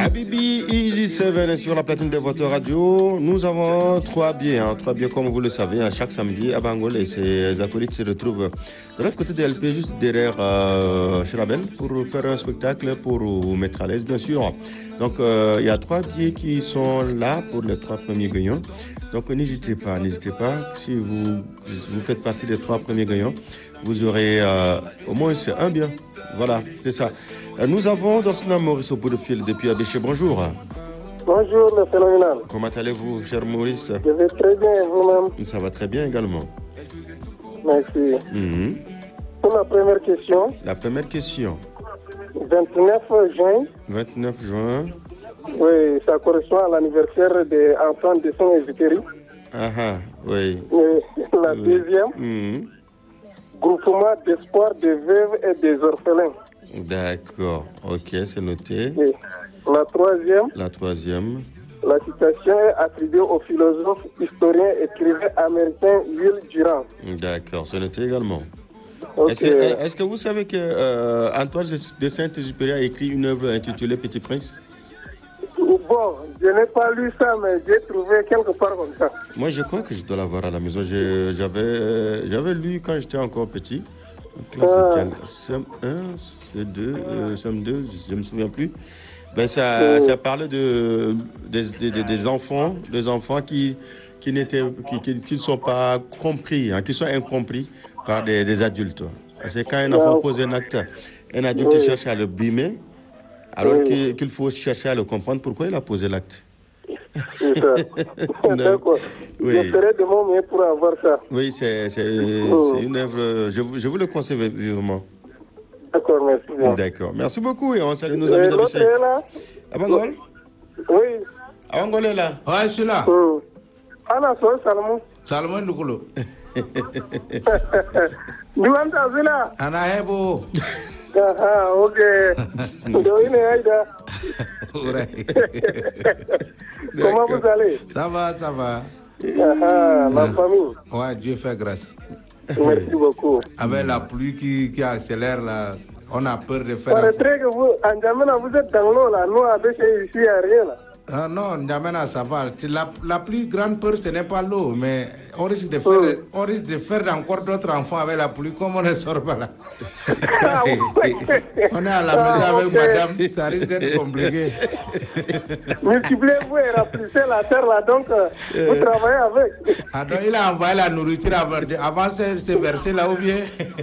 Habibi Easy 7 sur la platine de votre radio. Nous avons trois billets comme vous le savez, chaque samedi à Bangol et ses acolytes se retrouvent de l'autre côté de LP, juste derrière Chirabel, pour faire un spectacle, pour vous mettre à l'aise bien sûr. Donc il y a trois billets qui sont là pour les trois premiers gagnants. Donc n'hésitez pas, si vous faites partie des trois premiers gagnants, vous aurez au moins un bien. Voilà, c'est ça. Nous avons dans ce nom Maurice au bout de fil depuis Abéché. Bonjour. Bonjour, le phénoménal. Comment allez-vous, cher Maurice? Je vais très bien, et vous-même? Ça va très bien également. Merci. Pour la première question. La première question. 29 juin. 29 juin. Oui, ça correspond à l'anniversaire des enfants de Saint-Exupéry. Oui. La deuxième. Groupement d'espoir des veuves et des orphelins. D'accord, ok, c'est noté. Et la troisième. La citation est attribuée au philosophe, historien, écrivain américain Will Durant. D'accord, c'est noté également. Okay. Est-ce que vous savez que Antoine de Saint-Exupéry a écrit une œuvre intitulée Petit Prince? Bon, je n'ai pas lu ça, mais j'ai trouvé quelque part comme ça. Moi, je crois que je dois l'avoir à la maison. J'avais lu quand j'étais encore petit. Donc là, c'est quel CM1, CE2, CM2, je ne me souviens plus. Ben, ça parlait des enfants qui ne sont pas compris, qui sont incompris par des adultes. C'est quand un enfant pose un acte, un adulte cherche à le brimer, alors qu'il faut chercher à le comprendre pourquoi il a posé l'acte. C'est ça. D'accord. Oui. Je ferai de mon mieux pour avoir ça. Oui, c'est une œuvre, je vous le conseille vivement. D'accord, merci bien. D'accord. Merci beaucoup et on salue nos amis d'Abéché. L'autre est là? Abangol? Oui. Abangol est là? Ouais, je suis là. Ana so Salomon. Salomon Dukulo. Duanta Zila. Ana Hebo. Ok. Doine Aïda. Comment vous allez? Ça va. La famille. Ouais, Dieu fait grâce. Merci beaucoup. Avec la pluie qui accélère là, on a peur de faire. Paraîtrait que vous, en Djamena, vous êtes dans l'eau là. Nous, avec ici, il n'y a rien là. Non, N'Djamena, ça va. La plus grande peur, ce n'est pas l'eau, mais on risque de faire encore d'autres enfants avec la pluie, comme on ne sort pas là. On est à la maison avec madame, ça risque d'être compliqué. Multipliez-vous et remplissez la terre là, donc vous travaillez avec. Ah donc il a envoyé la nourriture avant ce verset là ou bien?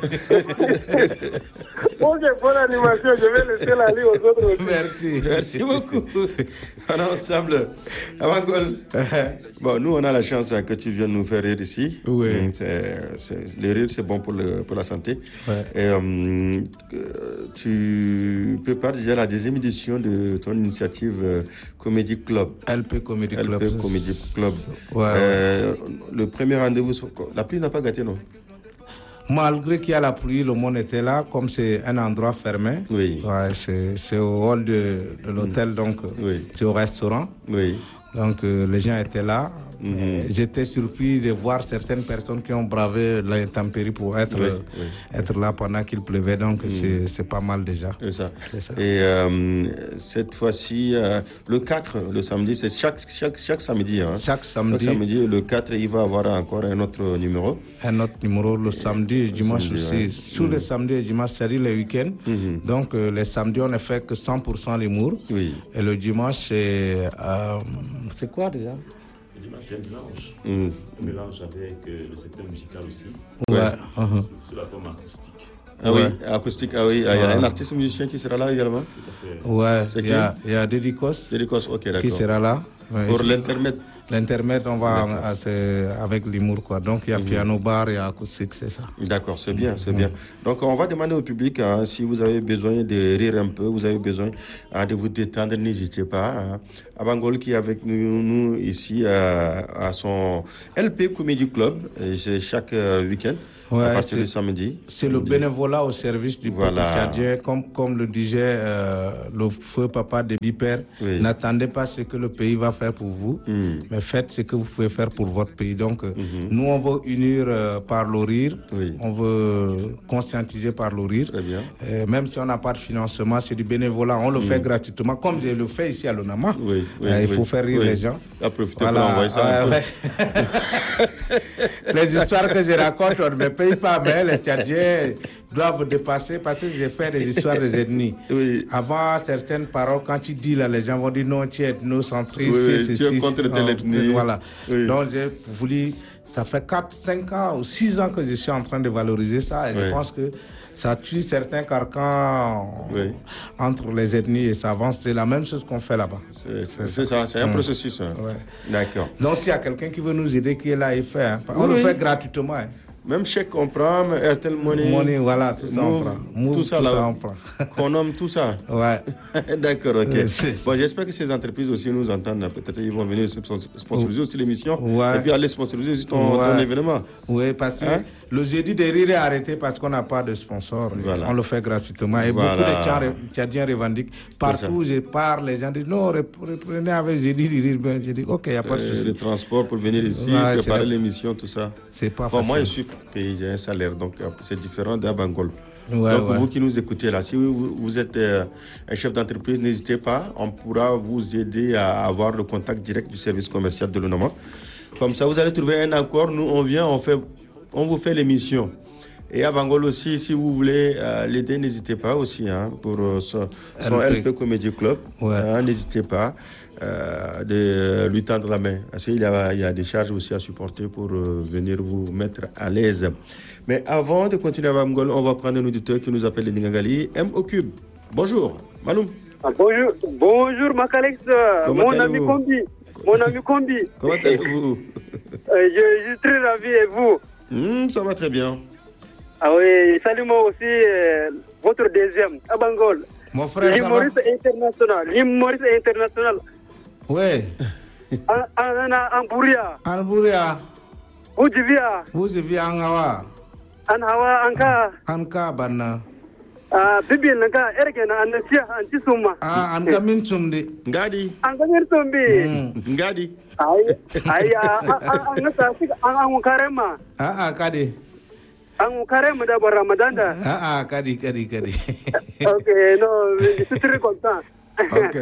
Ok, bonne animation, je vais laisser la ligne aux autres aussi. Merci beaucoup. On est ensemble. Abangol. Bon, nous on a la chance que tu viennes nous faire rire ici. Oui. Le rire c'est bon pour la santé. Ouais. Et tu prépares déjà la deuxième édition de ton initiative Comedy Club. LP Comedy Club. LP Comedy Club. Ouais. Le premier rendez-vous, la pluie n'a pas gâté, non? Malgré qu'il y a la pluie, le monde était là, comme c'est un endroit fermé. Oui. Ouais, c'est au hall de l'hôtel, donc c'est au restaurant. Oui. Donc les gens étaient là. J'étais surpris de voir certaines personnes qui ont bravé l'intempérie pour être là pendant qu'il pleuvait. Donc c'est pas mal déjà. C'est ça. Et cette fois-ci, le 4, le samedi, c'est chaque samedi. Hein. Chaque samedi. Chaque samedi, le 4, il va avoir encore un autre numéro. Un autre numéro le samedi et dimanche aussi. Sous le samedi et dimanche, c'est-à-dire le week-end. Donc les samedis, on ne fait que 100% l'humour. Oui. Et le dimanche, c'est quoi déjà? C'est un mélange. Un mélange avec le secteur musical aussi. Ouais. Sur la forme acoustique. Ah oui, acoustique. Ah oui, il y a un artiste musicien qui sera là également. Tout à fait. Ouais, C'est il y a Dédicos. Dédicos, ok, d'accord. Qui sera là. Ouais, pour l'intermède. L'intermède, on va avec l'humour, quoi. Donc, il y a piano bar, il y a acoustique, c'est ça. D'accord, c'est bien, c'est bien. Donc, on va demander au public, si vous avez besoin de rire un peu, vous avez besoin de vous détendre, n'hésitez pas. Abangol qui est avec nous ici à son LP Comedy Club, c'est chaque week-end. À partir du samedi. C'est le bénévolat au service du peuple tchadien. Comme le disait le feu papa de Biper, n'attendez pas ce que le pays va faire pour vous, mais faites ce que vous pouvez faire pour votre pays. Donc, nous, on veut unir par le rire, on veut conscientiser par le rire. Très bien. Même si on n'a pas de financement, c'est du bénévolat, on le fait gratuitement, comme je le fais ici à l'ONAMA. Il faut faire rire les gens. Profitez pour envoyer ça. Les histoires que je raconte, on ne me paye pas, mais les Tchadiens doivent dépasser, parce que j'ai fait des histoires des ethnies. Avant, certaines paroles, quand tu dis là, les gens vont dire non, tu es ethnocentriste, tu es contre telle ethnie. Voilà. Donc j'ai voulu, ça fait 4, 5 ans ou 6 ans que je suis en train de valoriser ça, et je pense que ça tue certains carcans entre les ethnies et ça avance. C'est la même chose qu'on fait là-bas. C'est ça, c'est un processus. D'accord. Donc s'il y a quelqu'un qui veut nous aider, qui est là, il fait. On le fait gratuitement. Même chèque on prend, Airtel Money, voilà, tout ça on prend. Tout ça là, on prend. Qu'on nomme tout ça. Ouais. D'accord, ok. Bon, j'espère que ces entreprises aussi nous entendent. Peut-être ils vont venir sponsoriser aussi l'émission et puis aller sponsoriser aussi ton événement. Oui, parce que le jeudi de rire est arrêté parce qu'on n'a pas de sponsor. Voilà. On le fait gratuitement. Et beaucoup de Tchadiens revendiquent. Partout où je pars, les gens disent non, reprenez avec jeudi de rire. Ben, je dis ok, il n'y a pas de souci. Le transport pour venir ici, préparer l'émission, tout ça. C'est pas facile. Moi, je suis payé, j'ai un salaire, donc c'est différent d'Abangol. Donc vous qui nous écoutez là, si vous êtes un chef d'entreprise, n'hésitez pas, on pourra vous aider à avoir le contact direct du service commercial de l'ONAMA. Comme ça, vous allez trouver un accord, nous on vient, on vous fait l'émission. Et à Bangol aussi, si vous voulez l'aider, n'hésitez pas aussi pour son LP Comedy Club. N'hésitez pas de lui tendre la main. Parce qu'il y a des charges aussi à supporter pour venir vous mettre à l'aise. Mais avant de continuer à Bangol, on va prendre un auditeur qui nous appelle Ningangali. M au cube. Bonjour, Maloum. Bonjour, Macalex, mon ami Kombi. Comment allez-vous? Je suis très ravi et vous? Ça va très bien. Ah oui, salut-moi aussi, votre deuxième, à Bangol. Mon frère, l'humoriste international. Oui. En Bouria. En Bouria. Où je vis en Hawa. En Hawa, Anka, Banna. Bibi, Nanga, Ergena, Anasia, Antisuma. Anka Minsumdi. Ngadi. Anka Minsumbi. Ngadi. Karema. Kadi. An carême d'abord Ramadan. Kadi. Ok, non, je suis très content. Ok.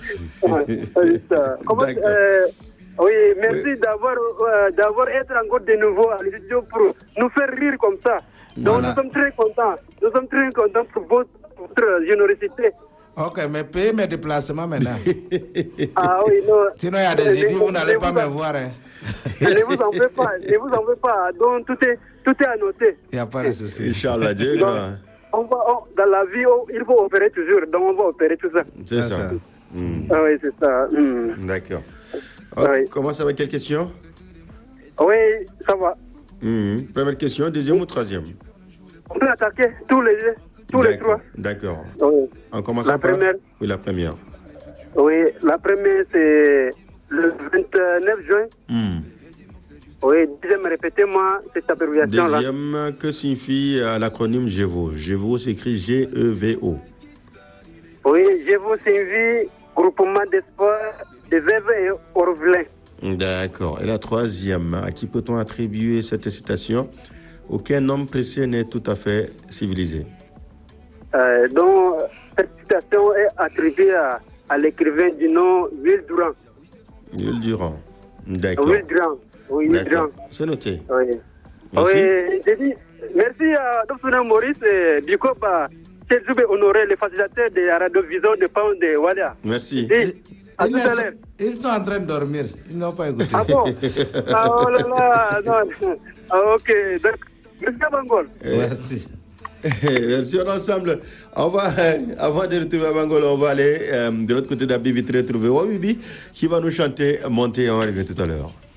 Oui, merci d'avoir été encore de nouveau à l'émission pour nous faire rire comme ça. Donc voilà. Nous sommes très contents pour votre générosité. Ok, mais payez mes déplacements maintenant. Oui, non. Sinon, il y a des idées, vous n'allez pas me voir. Ne vous en faites pas. Donc, tout est à noter. Il n'y a pas de souci. Inch'Allah, Dieu. Dans la vie, il faut opérer toujours. Donc, on va opérer tout ça. C'est ça. Oui, c'est ça. D'accord. Comment ça va? Quelle question? Oui, ça va. Première question, deuxième ou troisième? On peut attaquer tous les trois. D'accord. Oui. On commence la première. Oui, la première. Oui, la première, c'est le 29 juin. Oui, deuxième, répétez-moi cette abréviation-là. Deuxième, que signifie l'acronyme GEVO? GEVO s'écrit G-E-V-O. Oui, GEVO signifie Groupement d'espoir des Veuves et Orphelins. D'accord. Et la troisième, à qui peut-on attribuer cette citation? Aucun homme pressé n'est tout à fait civilisé. Donc, cette citation est attribuée à l'écrivain du nom Will Durand. Will Durand. D'accord. Will Durand. Oui, Will Durand. C'est noté. Oui. Merci. Oui, j'ai dit merci à Dr. Maurice Bikoba, Cheikh Zoubé Honoré, le facilitateur de la radiovision de Pound de Walia. Merci. À tout à l'heure. Ils sont en train de dormir. Ils n'ont pas écouté. Ah bon? Oh là là, non. Ok, donc, merci à Bangol. Merci. Merci, on est ensemble. Avant de retrouver à Bangol, on va aller de l'autre côté d'Abdi vite retrouver Wabibi qui va nous chanter Monter. On revient tout à l'heure.